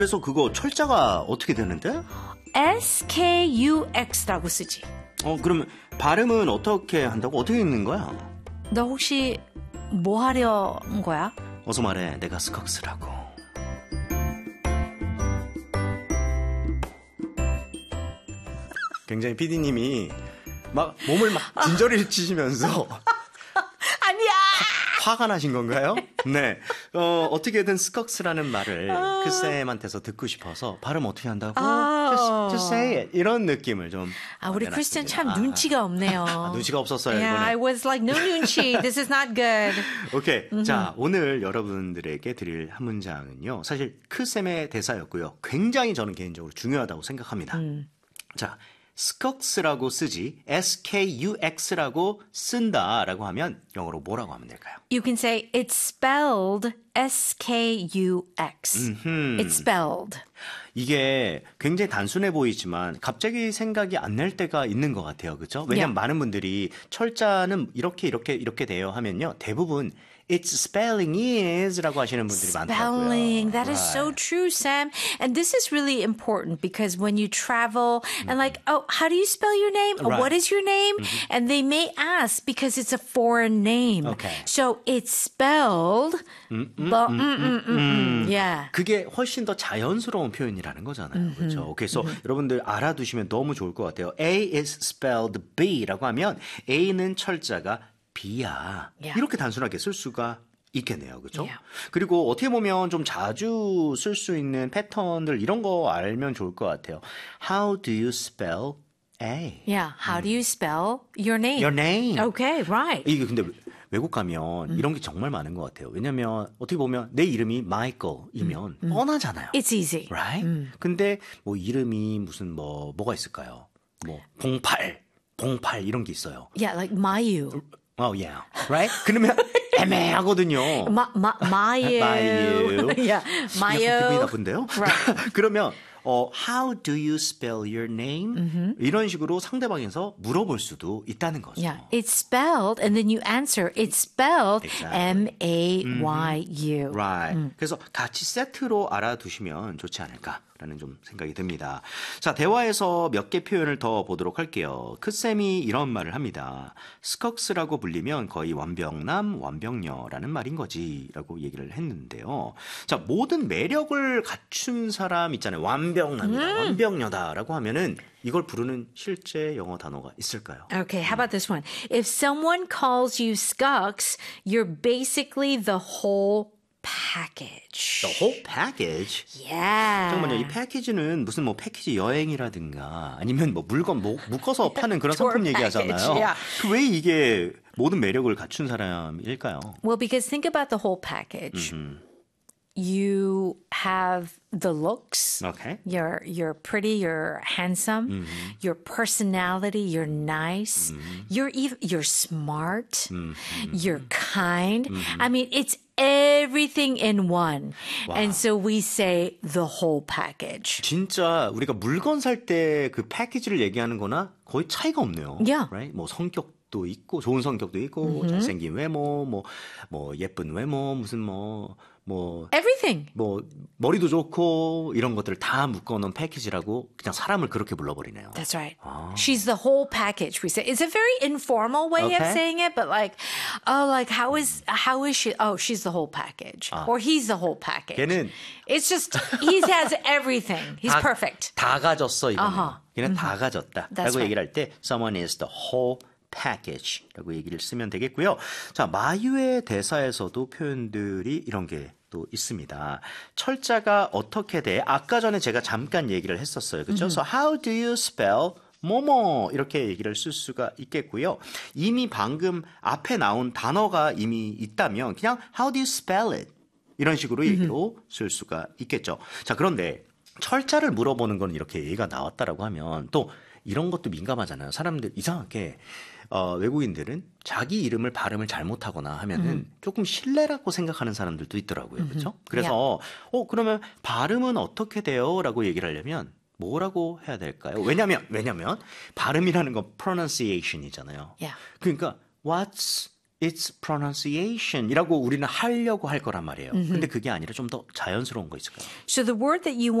그래서 그거 철자가 어떻게 되는데? SKUX라고 쓰지. 그러면 발음은 어떻게 한다고? 어떻게 읽는 거야? 너 혹시 뭐 하려는 거야? 어서 말해. 내가 스컥스라고. 굉장히 PD님이 막 몸을 막 진저리를 치시면서 아니야! 화가 나신 건가요? 네. 어떻게든 스컥스라는 말을 그 쌤한테서 듣고 싶어서 발음 어떻게 한다고? Just say it. 이런 느낌을 좀. 우리 크리스찬 참 눈치가 없네요. 눈치가 없었어요, Yeah, 이번에. I was like, no 눈치. This is not good. 오케이. 자, 오늘 여러분들에게 드릴 한 문장은요. 사실 크 쌤의 대사였고요. 굉장히 저는 개인적으로 중요하다고 생각합니다. 자, 스컥스라고 쓰지 SKUX라고 쓴다라고 하면 영어로 뭐라고 하면 될까요? You can say it's spelled SKUX. It's spelled. 이게 굉장히 단순해 보이지만 갑자기 생각이 안 날 때가 있는 것 같아요. 그렇죠? 왜냐하면 많은 분들이 철자는 이렇게 돼요 하면요. 대부분 Its spelling is라고 하시는 분들이 많더라고요. Spelling. That is so true, Sam. And this is really important because when you travel and like, oh, how do you spell your name? Right. What is your name? And they may ask because it's a foreign name. Okay. So it's spelled. Yeah. 그게 훨씬 더 자연스러운 표현이라는 거잖아요. 그렇죠? 그래서 여러분들 알아두시면 너무 좋을 것 같아요. A is spelled B라고 하면 A는 철자가 B야. Yeah. 이렇게 단순하게 쓸 수가 있겠네요. 그렇죠? Yeah. 그리고 어떻게 보면 좀 자주 쓸 수 있는 패턴들 이런 거 알면 좋을 것 같아요. How do you spell A? Yeah. How do you spell your name? Your name. Okay, right. 이게 근데 외국 가면 이런 게 정말 많은 것 같아요. 왜냐면 어떻게 보면 내 이름이 Michael이면 뻔하잖아요. It's easy. Right? 근데 뭐 이름이 무슨 뭐가 있을까요? 뭐 08 이런 게 있어요. Yeah, like Mayu. Oh yeah, right? 그러면 애매하거든요. Mayu. Mayu. Yeah, 기분이 Mayu. 나쁜데요? Right. 그러면 how do you spell your name? 이런 식으로 상대방에서 물어볼 수도 있다는 거죠. Yeah, it's spelled, and then you answer. It's spelled Exactly. Mayu. Right. 그래서 같이 세트로 알아두시면 좋지 않을까라는 좀 생각이 듭니다. 자, 대화에서 몇 개 표현을 더 보도록 할게요. 크쌤이 이런 말을 합니다. 스컥스라고 불리면 거의 완벽남, 완벽녀라는 말인 거지라고 얘기를 했는데요. 자, 모든 매력을 갖춘 사람 있잖아요. 완벽남이다, 완벽녀다라고 하면은 이걸 부르는 실제 영어 단어가 있을까요? Okay, how about this one? If someone calls you Skux, you're basically the whole package. The whole package. Yeah. 잠깐만요. 이 패키지는 무슨 뭐 패키지 여행이라든가 아니면 뭐 물건 묶어서 파는 그런 상품 얘기하잖아요. yeah. 왜 이게 모든 매력을 갖춘 사람일까요? Well, because think about the whole package. You have the looks. Okay. You're pretty, you're handsome, your personality, you're nice, you're smart, you're kind. I mean, it's everything in one. Wow. And so we say the whole package. 진짜 우리가 물건 살 때 그 패키지를 얘기하는 거나 거의 차이가 없네요. Yeah. Right? 뭐 성격도 있고 좋은 성격도 있고 잘생긴 외모, 뭐 예쁜 외모, 무슨 뭐 Everything. 뭐 머리도 좋고 이런 것들을 다 묶어놓은 패키지라고 그냥 사람을 그렇게 불러버리네요. That's right. She's the whole package. We say it's a very informal way of Okay. saying it, but like, oh, like how is she? Oh, she's the whole package, or he's the whole package. 걔는 It's just he has everything. He's perfect. 다 가졌어 이거는. 걔는 다 가졌다. That's 라고 right. 얘기를 할 때 someone is the whole package라고 얘기를 쓰면 되겠고요. 자, 마유의 대사에서도 표현들이 이런 게 또 있습니다. 철자가 어떻게 돼? 아까 전에 제가 잠깐 얘기를 했었어요. 그렇죠? So how do you spell 뭐뭐 이렇게 얘기를 쓸 수가 있겠고요. 이미 방금 앞에 나온 단어가 이미 있다면 그냥 how do you spell it? 이런 식으로 얘기로 쓸 수가 있겠죠. 자, 그런데 철자를 물어보는 건 이렇게 얘기가 나왔다라고 하면 또 이런 것도 민감하잖아요. 사람들 이상하게 외국인들은 자기 이름을 발음을 잘못하거나 하면은 조금 실례라고 생각하는 사람들도 있더라고요. 그렇죠? 그래서 그러면 발음은 어떻게 돼요? 라고 얘기를 하려면 뭐라고 해야 될까요? 왜냐면 발음이라는 건 pronunciation이잖아요. Yeah. 그러니까 what's its pronunciation이라고 우리는 하려고 할 거란 말이에요. 근데 그게 아니라 좀 더 자연스러운 거 있을까요? So the word that you